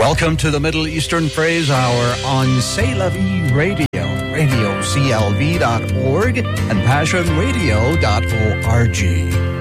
Welcome to the Middle Eastern Phrase Hour on C'est La Vie Radio, radioclv.org and passionradio.org.